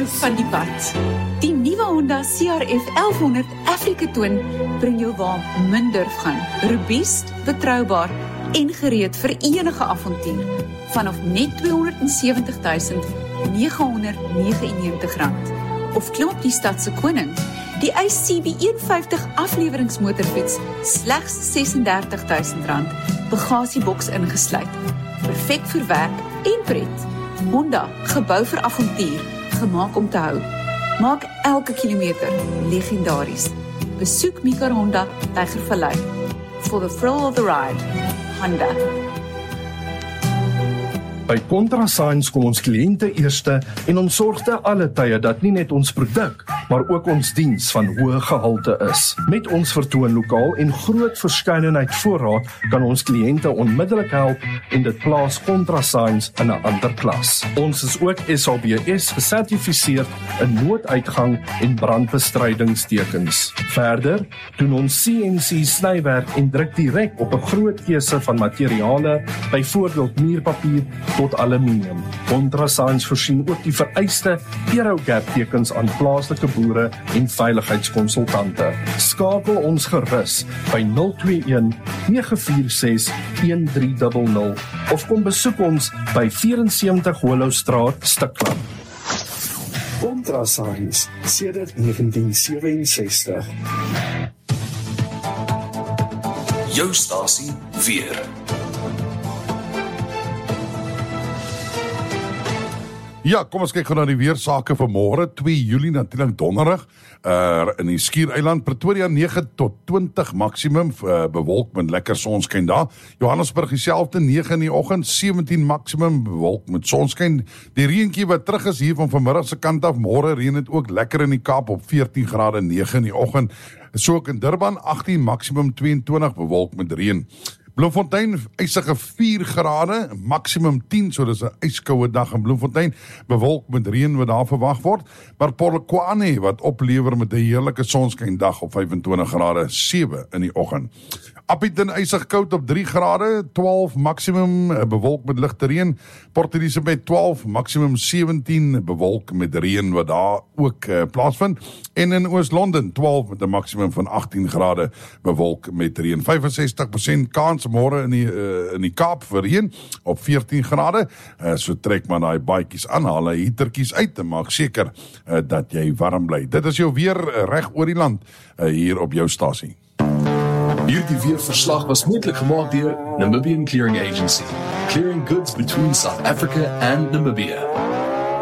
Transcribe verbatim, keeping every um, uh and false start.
van die pad. Die nuwe Honda C R F elf honderd Africa Twin bring jou waar min durf gaan. Robuust, betroubaar en gereed vir enige avontuur. Vanaf net tweehonderdsewentig duisend negehonderdnegenennegentig rand. Of klim op die stadse koning, die I C B een vyftig afleweringsmotorfiets, slegs sesendertig duisend rand, bagasieboks ingesluit. Perfek vir werk en pret. Honda, gebou vir avontuur, gemaak om te hou. Maak elke kilometer legendaries. Besoek Mika Honda by Tygervallei. For the thrill of the ride, Honda. By ContraScience kom ons kliënte eerste en ons sorg te alle tye dat nie net ons produk, maar ook ons diens van hoë gehalte is. Met ons vertoonlokaal en groot verskeidenheid voorraad kan ons kliënte onmiddellik help en dit plaas ContraScience in 'n ander klas. Ons is ook S A B S gesertifiseerd in nooduitgang en brandbestrydingstekens. Verder doen ons C N C snywerk en druk direk op 'n groot keuse van materiale, byvoorbeeld muurpapier tot aluminium. ContraScience voorsien ook die vereiste Aerogap tekens aan plaaslike boere en veiligheidskonsultante. Skakel ons gerus by nul twee een nege vier ses een drie nul nul of kom besoek ons by vyf-en-sewentig Hollowstraat, Stikland. ContraScience sedert negentien sewenses-tig. Jou stasie weer. Ja, kom ons kyk gou na die weersake vir môre, twee Julie, natuurlik donderdag, uh, in die Skiereiland, Pretoria nege tot twintig maksimum, uh, bewolk met lekker sonskyn daar. Johannesburg dieselfde nege in die oggend, sewentien maksimum, bewolk met sonskyn. Die reentjie wat terug is hier van vanmiddag se kant af, môre reën dit ook lekker in die Kaap op veertien grade, nege in die oggend. So ook in Durban, agtien maksimum, twee en twintig, bewolk met reën. Bloemfontein, ysige vier grade, maksimum tien, so dis 'n yskoue dag in Bloemfontein, bewolk met reën wat daar verwag word, maar Polokwane wat oplewer met 'n heerlike sonskyn dag op vyf en twintig grade, sewe in die oggend. Appington ysig koud op drie grade, twaalf maksimum, bewolk met ligte reën. Port Elizabeth twaalf, maksimum sewentien, bewolk met reën wat daar ook uh, plaasvind. En in Oos-London twaalf met 'n maksimum van agttien grade, bewolk met reën. vyf en sestig persent kans môre in die uh, in die Kaap vir reën op veertien grade. Uh, so trek maar daai baadjies aan, haal hy heatertjies uit en maak seker uh, dat jy warm bly. Dit is jou weer uh, reg oor die land uh, hier op jou stasie. Hierdie weerverslag was moontlik gemaak deur Namibian Clearing Agency, clearing goods between South Africa and Namibia.